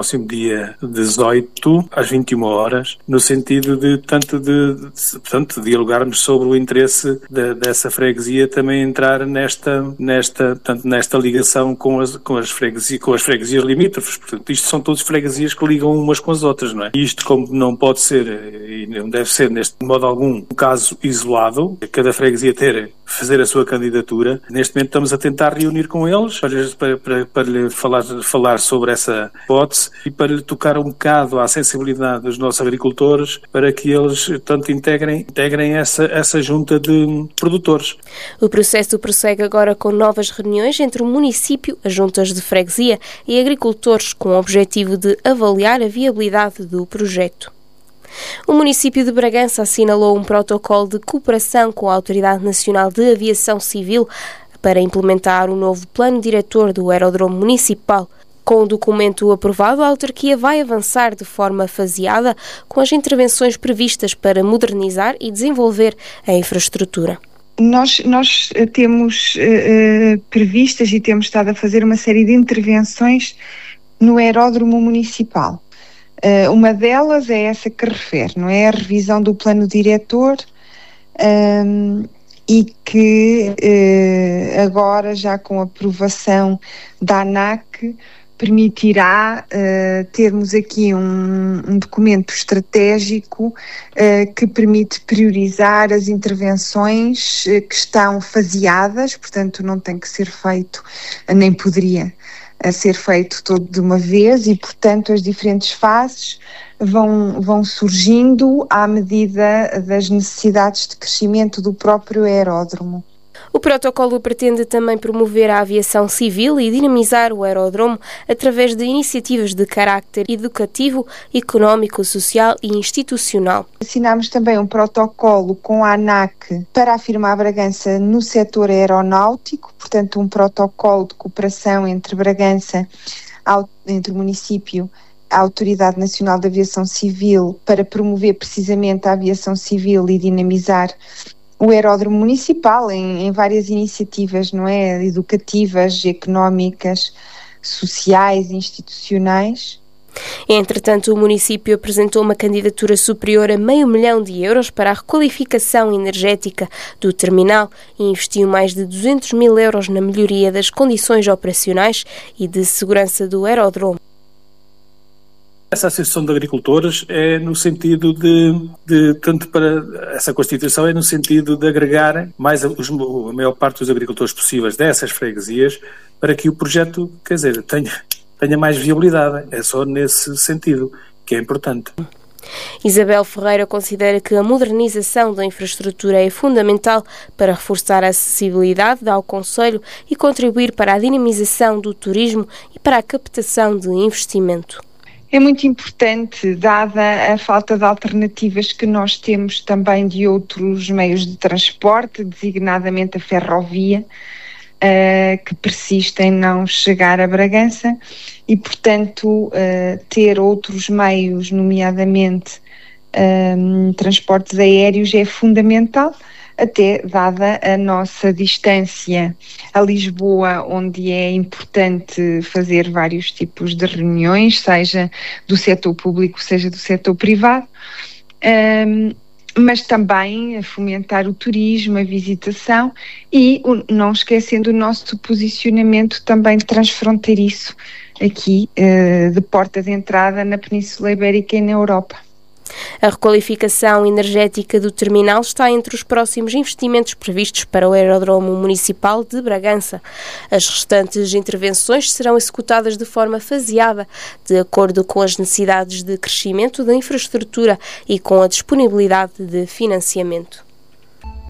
próximo dia 18, às 21 horas, no sentido de dialogarmos sobre o interesse dessa freguesia também entrar nesta ligação com as freguesias limítrofes. Portanto, isto são todas freguesias que ligam umas com as outras, não é? E isto, como não pode ser e não deve ser, neste modo algum, um caso isolado, cada freguesia fazer a sua candidatura, neste momento estamos a tentar reunir com eles para lhe falar sobre essa hipótese e para lhe tocar um bocado à sensibilidade dos nossos agricultores para que eles, tanto integrem essa junta de produtores. O processo prossegue agora com novas reuniões entre o município, as juntas de freguesia e agricultores, com o objetivo de avaliar a viabilidade do projeto. O município de Bragança assinalou um protocolo de cooperação com a Autoridade Nacional de Aviação Civil para implementar o novo plano diretor do aeródromo municipal. Com o documento aprovado, a autarquia vai avançar de forma faseada com as intervenções previstas para modernizar e desenvolver a infraestrutura. Nós temos previstas e temos estado a fazer uma série de intervenções no aeródromo municipal. Uma delas é essa que refere, não é? A revisão do plano diretor e que agora, já com a aprovação da ANAC, permitirá termos aqui um documento estratégico que permite priorizar as intervenções que estão faseadas, portanto não tem que ser feito, nem poderia ser feito todo de uma vez e, portanto, as diferentes fases vão surgindo à medida das necessidades de crescimento do próprio aeródromo. O protocolo pretende também promover a aviação civil e dinamizar o aeródromo através de iniciativas de carácter educativo, económico, social e institucional. Assinámos também um protocolo com a ANAC para afirmar Bragança no setor aeronáutico, portanto um protocolo de cooperação entre Bragança, entre o município, a Autoridade Nacional de Aviação Civil, para promover precisamente a aviação civil e dinamizar o aeródromo municipal em várias iniciativas, não é? Educativas, económicas, sociais, institucionais. Entretanto, o município apresentou uma candidatura superior a €500 mil para a requalificação energética do terminal e investiu mais de €200 mil na melhoria das condições operacionais e de segurança do aeródromo. Essa Associação de Agricultores é no sentido tanto para essa Constituição, é no sentido de agregar mais a maior parte dos agricultores possíveis dessas freguesias para que o projeto, tenha mais viabilidade. É só nesse sentido que é importante. Isabel Ferreira considera que a modernização da infraestrutura é fundamental para reforçar a acessibilidade ao concelho e contribuir para a dinamização do turismo e para a captação de investimento. É muito importante, dada a falta de alternativas que nós temos também de outros meios de transporte, designadamente a ferrovia, que persiste em não chegar a Bragança e, portanto, ter outros meios, nomeadamente transportes aéreos, é fundamental, até dada a nossa distância a Lisboa, onde é importante fazer vários tipos de reuniões, seja do setor público, seja do setor privado, mas também a fomentar o turismo, a visitação e não esquecendo o nosso posicionamento também transfronteiriço aqui de porta de entrada na Península Ibérica e na Europa. A requalificação energética do terminal está entre os próximos investimentos previstos para o aeródromo municipal de Bragança. As restantes intervenções serão executadas de forma faseada, de acordo com as necessidades de crescimento da infraestrutura e com a disponibilidade de financiamento.